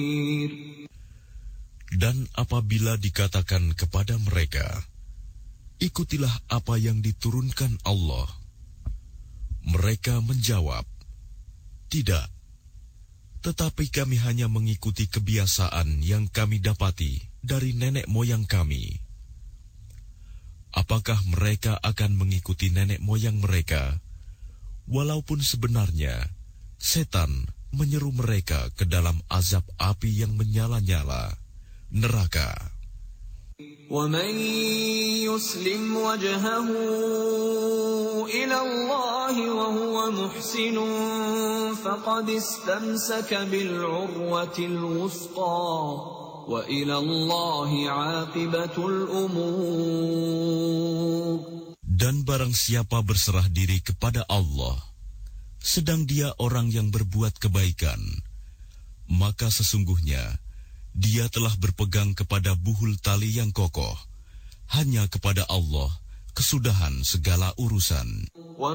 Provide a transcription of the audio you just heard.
Dan apabila dikatakan kepada mereka, ikutilah apa yang diturunkan Allah, mereka menjawab, tidak, tetapi kami hanya mengikuti kebiasaan yang kami dapati dari nenek moyang kami. Apakah mereka akan mengikuti nenek moyang mereka, walaupun sebenarnya setan menyeru mereka ke dalam azab api yang menyala-nyala, neraka. وَمَنْ يُسْلِمْ وَجْهَهُ إِلَى اللَّهِ وَهُوَ مُحْسِنٌ فَقَدِ اسْتَمْسَكَ بِالْعُرْوَةِ الْوُثْقَى وَإِلَى اللَّهِ عَاقِبَةُ الْأُمُورِ. Dan barang siapa berserah diri kepada Allah, sedang dia orang yang berbuat kebaikan, maka sesungguhnya dia telah berpegang kepada buhul tali yang kokoh. Hanya kepada Allah kesudahan segala urusan.